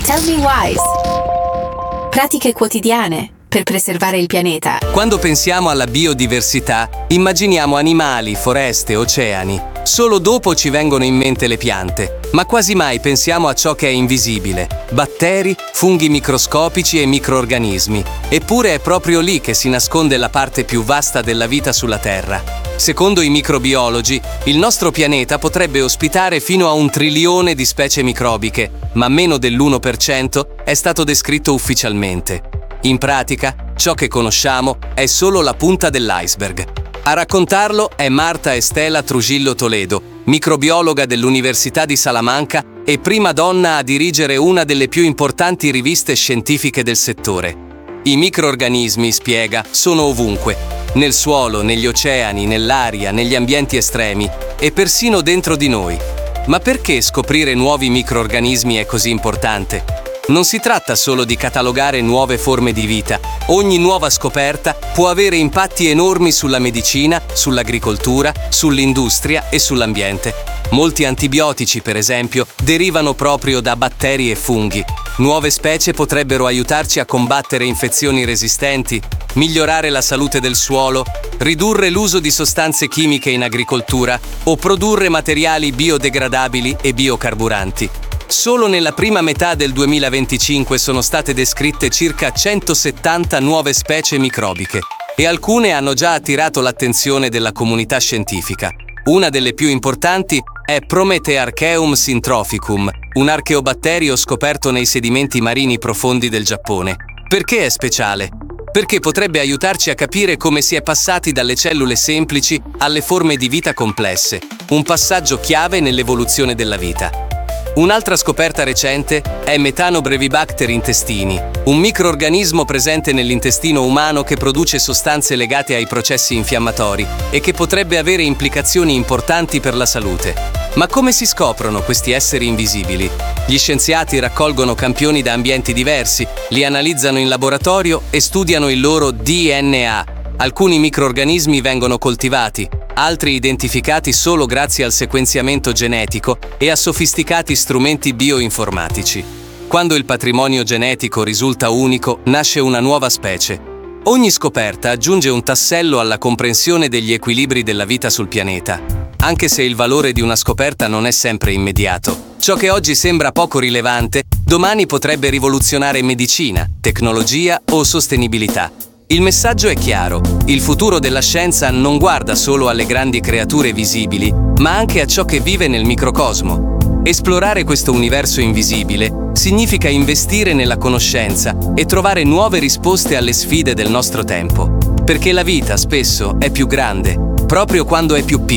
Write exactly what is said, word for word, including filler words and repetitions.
Tell Me Wise. Pratiche quotidiane per preservare il pianeta. Quando pensiamo alla biodiversità, immaginiamo animali, foreste, oceani. Solo dopo ci vengono in mente le piante, ma quasi mai pensiamo a ciò che è invisibile: batteri, funghi microscopici e microorganismi. Eppure è proprio lì che si nasconde la parte più vasta della vita sulla Terra. Secondo i microbiologi, il nostro pianeta potrebbe ospitare fino a un trilione di specie microbiche, ma meno dell'uno per cento è stato descritto ufficialmente. In pratica, ciò che conosciamo è solo la punta dell'iceberg. A raccontarlo è Marta Estela Trujillo Toledo, microbiologa dell'Università di Salamanca e prima donna a dirigere una delle più importanti riviste scientifiche del settore. I microorganismi, spiega, sono ovunque: nel suolo, negli oceani, nell'aria, negli ambienti estremi e persino dentro di noi. Ma perché scoprire nuovi microorganismi è così importante? Non si tratta solo di catalogare nuove forme di vita. Ogni nuova scoperta può avere impatti enormi sulla medicina, sull'agricoltura, sull'industria e sull'ambiente. Molti antibiotici, per esempio, derivano proprio da batteri e funghi. Nuove specie potrebbero aiutarci a combattere infezioni resistenti, migliorare la salute del suolo, ridurre l'uso di sostanze chimiche in agricoltura o produrre materiali biodegradabili e biocarburanti. Solo nella prima metà del duemilaventicinque sono state descritte circa centosettanta nuove specie microbiche e alcune hanno già attirato l'attenzione della comunità scientifica. Una delle più importanti è Promethearcheum syntrophicum, un archeobatterio scoperto nei sedimenti marini profondi del Giappone. Perché è speciale? Perché potrebbe aiutarci a capire come si è passati dalle cellule semplici alle forme di vita complesse, un passaggio chiave nell'evoluzione della vita. Un'altra scoperta recente è Methanobrevibacter intestini, un microorganismo presente nell'intestino umano che produce sostanze legate ai processi infiammatori e che potrebbe avere implicazioni importanti per la salute. Ma come si scoprono questi esseri invisibili? Gli scienziati raccolgono campioni da ambienti diversi, li analizzano in laboratorio e studiano il loro D N A. Alcuni microorganismi vengono coltivati, altri identificati solo grazie al sequenziamento genetico e a sofisticati strumenti bioinformatici. Quando il patrimonio genetico risulta unico, nasce una nuova specie. Ogni scoperta aggiunge un tassello alla comprensione degli equilibri della vita sul pianeta, anche se il valore di una scoperta non è sempre immediato. Ciò che oggi sembra poco rilevante, domani potrebbe rivoluzionare medicina, tecnologia o sostenibilità. Il messaggio è chiaro: il futuro della scienza non guarda solo alle grandi creature visibili, ma anche a ciò che vive nel microcosmo. Esplorare questo universo invisibile significa investire nella conoscenza e trovare nuove risposte alle sfide del nostro tempo. Perché la vita spesso è più grande, proprio quando è più piccola.